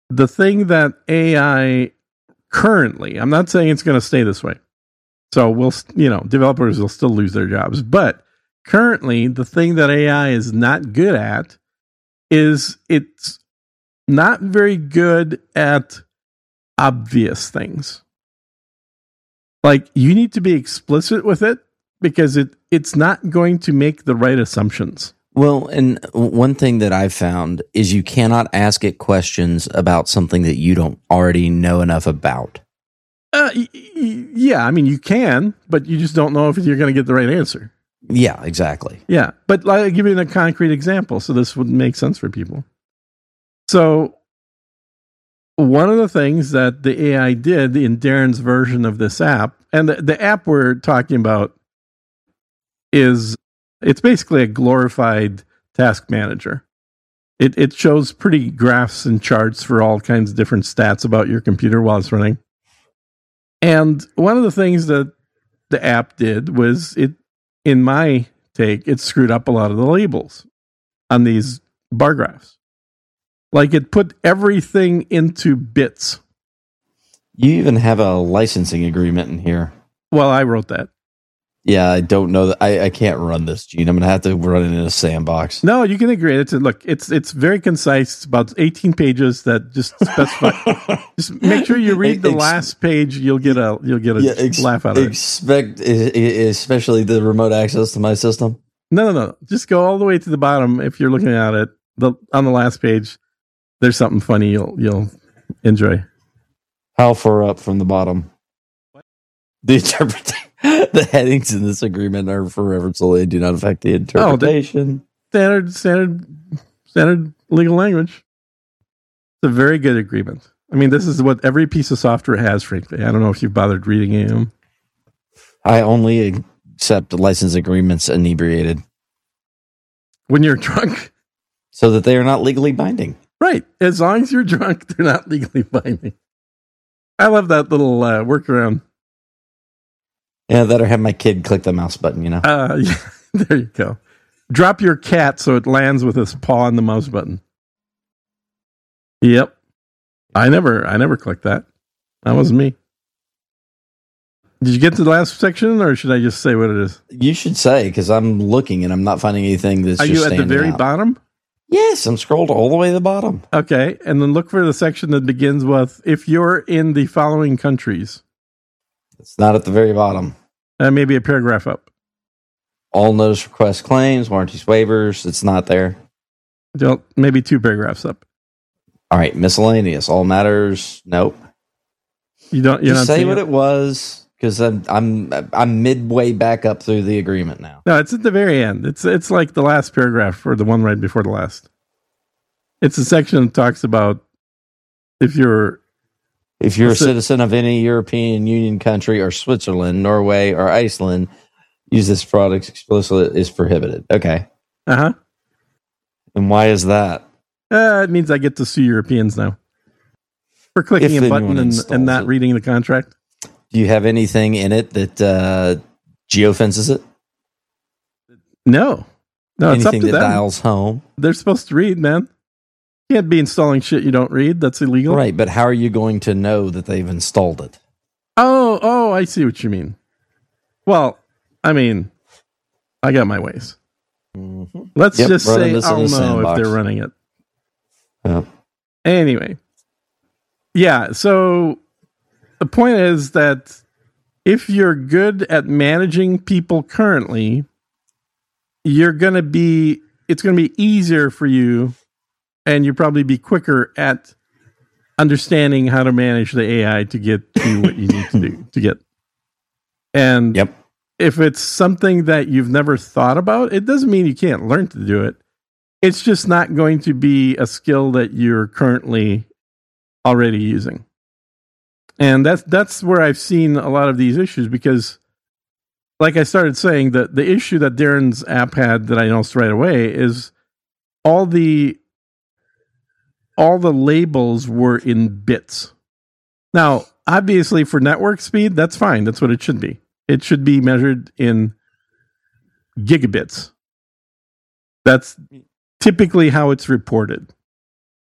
the thing that AI currently, I'm not saying it's going to stay this way. So developers will still lose their jobs. But currently, the thing that AI is not good at is it's not very good at obvious things. Like, you need to be explicit with it because it's not going to make the right assumptions. Well, and one thing that I've found is you cannot ask it questions about something that you don't already know enough about. Yeah, I mean, you can, but you just don't know if you're going to get the right answer. Yeah, exactly. Yeah, but I'll give you a concrete example so this would make sense for people. So one of the things that the AI did in Darren's version of this app, and the app we're talking about it's basically a glorified task manager. It shows pretty graphs and charts for all kinds of different stats about your computer while it's running. And one of the things that the app did was in my take, it screwed up a lot of the labels on these bar graphs. Like, it put everything into bits. You even have a licensing agreement in here. Well, I wrote that. Yeah, I don't know that I can't run this, Gene. I'm gonna have to run it in a sandbox. No, you can agree. It's very concise. It's about 18 pages that just specify. Just make sure you read the last page. You'll get a laugh out of it. Especially the remote access to my system. No. Just go all the way to the bottom. If you're looking at it, on the last page, there's something funny you'll enjoy. How far up from the bottom? The headings in this agreement are forever, so they do not affect the interpretation. Standard legal language. It's a very good agreement. I mean, this is what every piece of software has, frankly. I don't know if you've bothered reading them. I only accept license agreements inebriated. When you're drunk? So that they are not legally binding. Right. As long as you're drunk, they're not legally binding. I love that little workaround. Yeah, that or have my kid click the mouse button, Yeah, there you go. Drop your cat so it lands with his paw on the mouse button. Yep. I never clicked that. That wasn't me. Did you get to the last section, or should I just say what it is? You should say, because I'm looking and I'm not finding anything that's Are just you at the very bottom? Yes, I'm scrolled all the way to the bottom. Okay, and then look for the section that begins with, if you're in the following countries. It's not at the very bottom. Maybe a paragraph up. All notice requests, claims, warranties, waivers. It's not there. Maybe 2 paragraphs up. All right, miscellaneous. All matters. Nope. You're not say what it was, because I'm midway back up through the agreement now. No, it's at the very end. It's like the last paragraph or the one right before the last. It's a section that talks about if you're a citizen of any European Union country or Switzerland, Norway, or Iceland, use this product explicitly is prohibited. Okay. Uh-huh. And why is that? It means I get to sue Europeans now for clicking a button and not reading the contract. Do you have anything in it that geofences it? No, anything it's up to that them. Dials home. They're supposed to read, man. You can't be installing shit you don't read. That's illegal. Right, but how are you going to know that they've installed it? Oh, I see what you mean. Well, I mean, I got my ways. Mm-hmm. Let's just say I'll know if they're running it. Yep. Anyway. Yeah, so the point is that if you're good at managing people currently, it's going to be easier for you, and you'll probably be quicker at understanding how to manage the AI to get to what you need to get. And if it's something that you've never thought about, it doesn't mean you can't learn to do it. It's just not going to be a skill that you're currently already using. And that's where I've seen a lot of these issues, because like I started saying, the issue that Darren's app had that I noticed right away is all the labels were in bits. Now, obviously for network speed, that's fine. That's what it should be. It should be measured in gigabits. That's typically how it's reported.